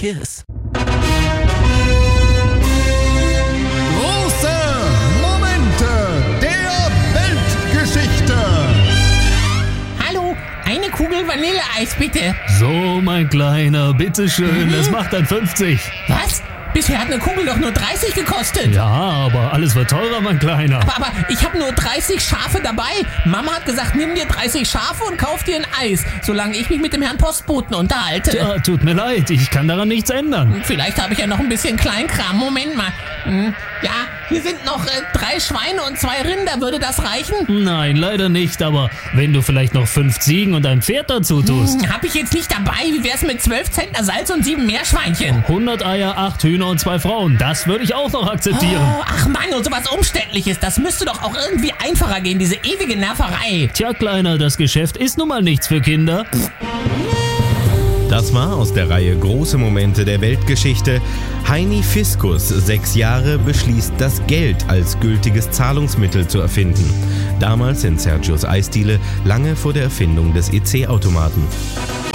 Cheers. Große Momente der Weltgeschichte. Hallo, eine Kugel Vanilleeis bitte. So, mein Kleiner, bitteschön, das macht dann 50. Was? Bisher hat eine Kugel doch nur 30 gekostet. Ja, aber alles wird teurer, mein Kleiner. Aber ich habe nur 30 Schafe dabei. Mama hat gesagt, nimm dir 30 Schafe und kauf dir ein Eis, solange ich mich mit dem Herrn Postboten unterhalte. Ja, tut mir leid, ich kann daran nichts ändern. Vielleicht habe ich ja noch ein bisschen Kleinkram. Moment mal. Ja, hier sind noch 3 Schweine und 2 Rinder. Würde das reichen? Nein, leider nicht, aber wenn du vielleicht noch 5 Ziegen und ein Pferd dazu tust. Hab ich jetzt nicht dabei. Wie wär's mit 12 Zentner Salz und 7 Meerschweinchen? 100 Eier, 8 Hühner und 2 Frauen, das würde ich auch noch akzeptieren. Oh, ach Mann, und sowas Umständliches, das müsste doch auch irgendwie einfacher gehen, diese ewige Nerverei. Tja, Kleiner, das Geschäft ist nun mal nichts für Kinder. Das war aus der Reihe Große Momente der Weltgeschichte. Heini Fiskus, 6 Jahre, beschließt, das Geld als gültiges Zahlungsmittel zu erfinden. Damals in Sergios Eisdiele, lange vor der Erfindung des EC-Automaten.